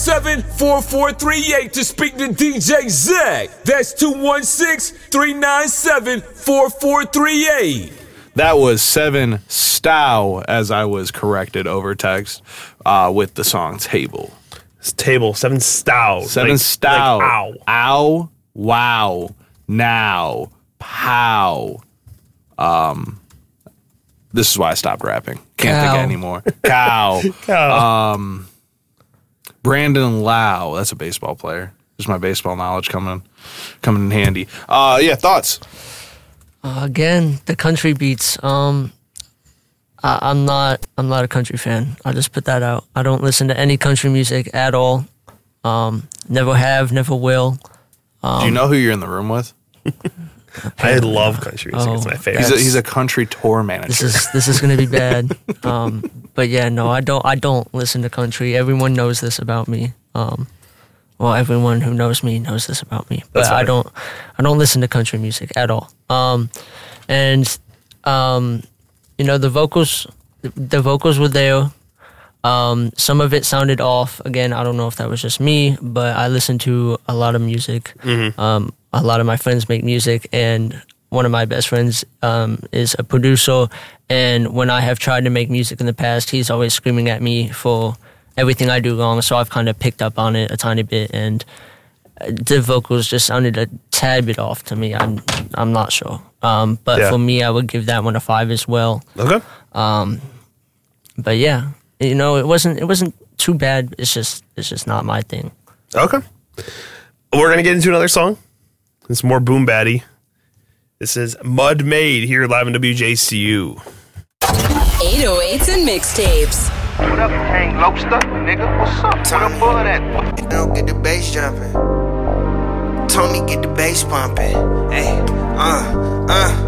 217-4438 to speak to DJ Zach. That's 216-397-4438. That was 7 Stow, as I was corrected over text, with the song Table. It's Table, 7 Stow. 7 Stow. Like, ow. Ow. Wow. Now. Pow. This is why I stopped rapping. Can't think anymore. Cow. Cow. Brandon Lau. That's a baseball player. Just my baseball knowledge coming in handy. Yeah, thoughts? Again, the country beats. I'm not a country fan. I'll just put that out. I don't listen to any country music at all. Never have, never will. Do you know who you're in the room with? I love country music. It's my favorite. He's a country tour manager. This is going to be bad. But yeah, no, I don't listen to country. Everyone knows this about me. Well, everyone who knows me knows this about me. But I don't listen to country music at all. And the vocals were there. Some of it sounded off. Again, I don't know if that was just me, but I listen to a lot of music. Mm-hmm. A lot of my friends make music, and one of my best friends is a producer. And when I have tried to make music in the past, he's always screaming at me for everything I do wrong. So I've kind of picked up on it a tiny bit, and the vocals just sounded a tad bit off to me. I'm not sure. But for me, I would give that one a 5 as well. Okay. But yeah, it wasn't too bad. It's just not my thing. Okay. We're gonna get into another song. It's more boom batty. This is Mud Made here live in WJCU. 808s and mixtapes. What up, Hang Lobster? Nigga, what's up? What up, all of that? Don't get the bass jumping. Tony get the bass pumping. Hey,